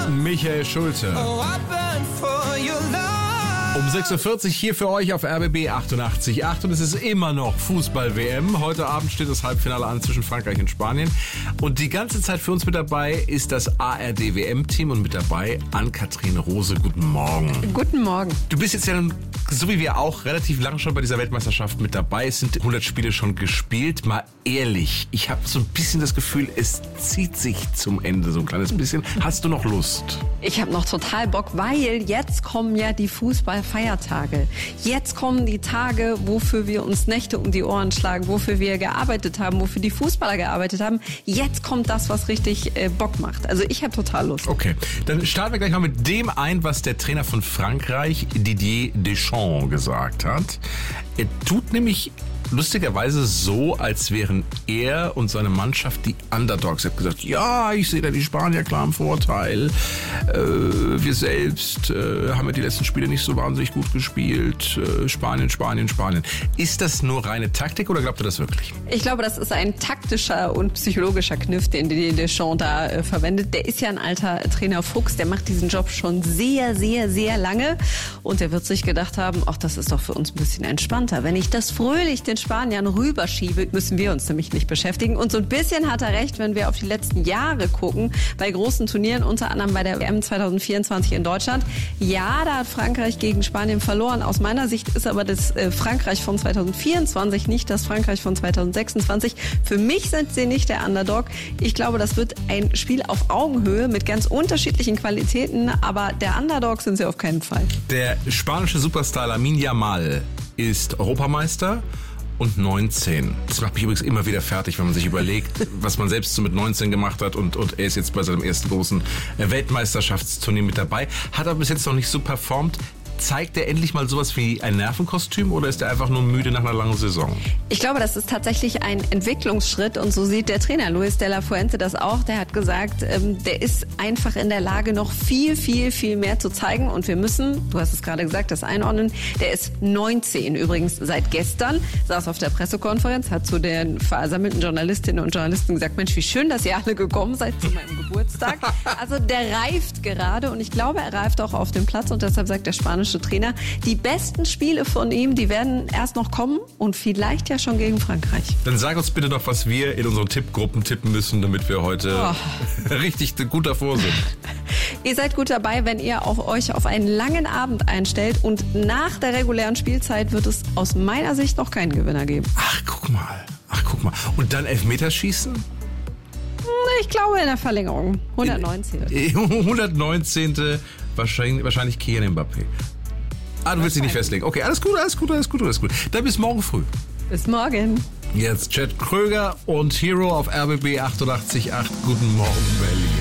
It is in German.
Michael Schulte. Um 6.40 Uhr hier für euch auf RBB 88.8 und es ist immer noch Fußball-WM. Heute Abend steht das Halbfinale an zwischen Frankreich und Spanien. Und die ganze Zeit für uns mit dabei ist das ARD-WM-Team und mit dabei Ann-Kathrin Rose. Guten Morgen. Guten Morgen. Du bist jetzt ja, so wie wir auch, relativ lange schon bei dieser Weltmeisterschaft mit dabei. Es sind 100 Spiele schon gespielt. Mal ehrlich, ich habe so ein bisschen das Gefühl, es zieht sich zum Ende so ein kleines bisschen. Hast du noch Lust? Ich habe noch total Bock, weil jetzt kommen ja die Fußballfeiertage. Jetzt kommen die Tage, wofür wir uns Nächte um die Ohren schlagen, wofür wir gearbeitet haben, wofür die Fußballer gearbeitet haben. Jetzt kommt das, was richtig Bock macht. Also ich habe total Lust. Okay, dann starten wir gleich mal mit dem ein, was der Trainer von Frankreich, Didier Deschamps, gesagt hat. Er tut nämlich lustigerweise so, als wären er und seine Mannschaft die Underdogs. Er hat gesagt, ja, ich sehe da die Spanier klar im Vorteil. Wir selbst haben ja die letzten Spiele nicht so wahnsinnig gut gespielt. Spanien. Ist das nur reine Taktik oder glaubt ihr das wirklich? Ich glaube, das ist ein taktischer und psychologischer Kniff, den Didier Deschamps da verwendet. Der ist ja ein alter Trainer Fuchs, der macht diesen Job schon sehr, sehr, sehr lange. Und der wird sich gedacht haben, ach, das ist doch für uns ein bisschen entspannter. Wenn ich das fröhlich den Spaniern rüberschiebe, müssen wir uns nämlich nicht beschäftigen. Und so ein bisschen hat er recht, wenn wir auf die letzten Jahre gucken, bei großen Turnieren, unter anderem bei der WM 2024 in Deutschland. Ja, da hat Frankreich gegen Spanien verloren. Aus meiner Sicht ist aber das Frankreich von 2024 nicht das Frankreich von 2026. Für mich sind sie nicht der Underdog. Ich glaube, das wird ein Spiel auf Augenhöhe mit ganz unterschiedlichen Qualitäten, aber der Underdog sind sie auf keinen Fall. Der spanische Superstar Lamine Yamal ist Europameister und 19. Das macht mich übrigens immer wieder fertig, wenn man sich überlegt, was man selbst so mit 19 gemacht hat und er ist jetzt bei seinem ersten großen Weltmeisterschaftsturnier mit dabei, hat aber bis jetzt noch nicht so performt. Zeigt er endlich mal sowas wie ein Nervenkostüm oder ist er einfach nur müde nach einer langen Saison? Ich glaube, das ist tatsächlich ein Entwicklungsschritt und so sieht der Trainer Luis de la Fuente das auch. Der hat gesagt, der ist einfach in der Lage, noch viel, viel, viel mehr zu zeigen und wir müssen, du hast es gerade gesagt, das einordnen. Der ist 19 übrigens seit gestern, saß auf der Pressekonferenz, hat zu den versammelten Journalistinnen und Journalisten gesagt, Mensch, wie schön, dass ihr alle gekommen seid zu meinem Geburtstag. Also der reift gerade und ich glaube, er reift auch auf dem Platz und deshalb sagt der spanische Trainer, die besten Spiele von ihm, die werden erst noch kommen und vielleicht ja schon gegen Frankreich. Dann sag uns bitte noch, was wir in unseren Tippgruppen tippen müssen, damit wir heute richtig gut davor sind. Ihr seid gut dabei, wenn ihr euch auf einen langen Abend einstellt und nach der regulären Spielzeit wird es aus meiner Sicht noch keinen Gewinner geben. Ach, guck mal. Und dann Elfmeterschießen? Ich glaube in der Verlängerung. 119. 119. Wahrscheinlich Kylian Mbappé. Du willst dich nicht festlegen. Okay, alles gut. Dann bis morgen früh. Bis morgen. Jetzt Chad Kröger und Hero auf RBB 88.8. Guten Morgen, Berlin.